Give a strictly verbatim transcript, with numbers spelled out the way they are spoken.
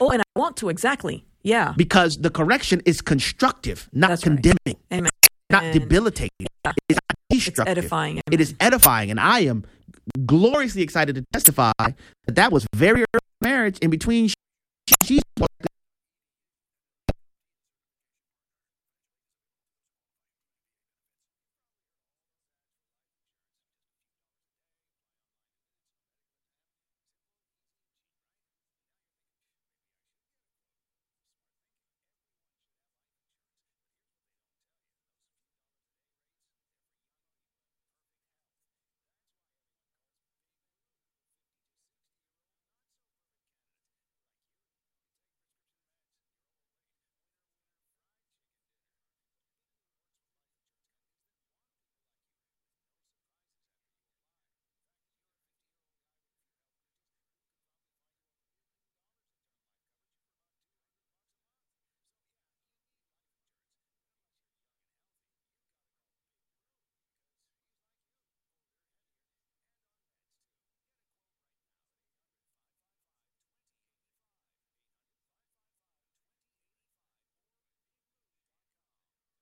Oh, and I want to, exactly. Yeah. Because the correction is constructive, not That's condemning, right. Amen. not And debilitating. yeah. It's not destructive. It's edifying. It is edifying. And I am gloriously excited to testify that that was very early marriage in between. She, she's